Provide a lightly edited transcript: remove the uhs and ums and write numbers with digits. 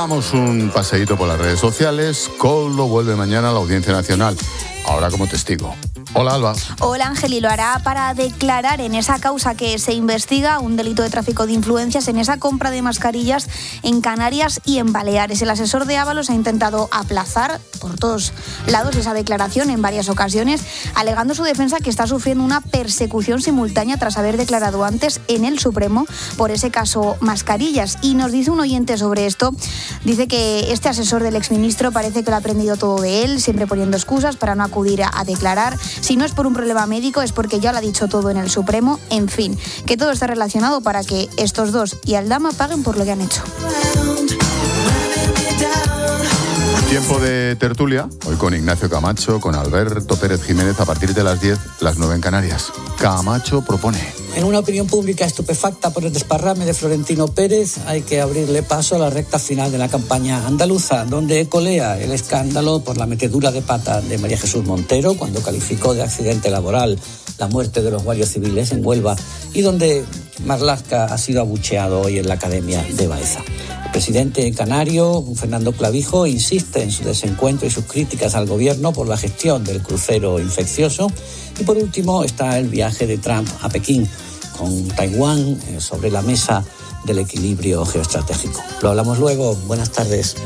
Damos un paseíto por las redes sociales. Koldo vuelve mañana a la Audiencia Nacional, ahora como testigo. Hola, Alba. Hola, Ángel, y lo hará para declarar en esa causa que se investiga un delito de tráfico de influencias en esa compra de mascarillas en Canarias y en Baleares. El asesor de Ábalos ha intentado aplazar por todos lados esa declaración en varias ocasiones, alegando su defensa que está sufriendo una persecución simultánea tras haber declarado antes en el Supremo por ese caso mascarillas. Y nos dice un oyente sobre esto, dice que este asesor del exministro parece que lo ha aprendido todo de él, siempre poniendo excusas para no acudir a declarar. Si no es por un problema médico, es porque ya lo ha dicho todo en el Supremo. En fin, que todo está relacionado para que estos dos y Aldama paguen por lo que han hecho. Tiempo de tertulia, hoy con Ignacio Camacho, con Alberto Pérez Jiménez, a partir de las 10, las 9 en Canarias. Camacho propone: en una opinión pública estupefacta por el desparrame de Florentino Pérez, hay que abrirle paso a la recta final de la campaña andaluza, donde colea el escándalo por la metedura de pata de María Jesús Montero cuando calificó de accidente laboral la muerte de los guardias civiles en Huelva, y donde Marlaska ha sido abucheado hoy en la Academia de Baeza. El presidente canario, Fernando Clavijo, insiste en su desencuentro y sus críticas al gobierno por la gestión del crucero infeccioso. Y por último está el viaje de Trump a Pekín, con Taiwán sobre la mesa del equilibrio geoestratégico. Lo hablamos luego. Buenas tardes.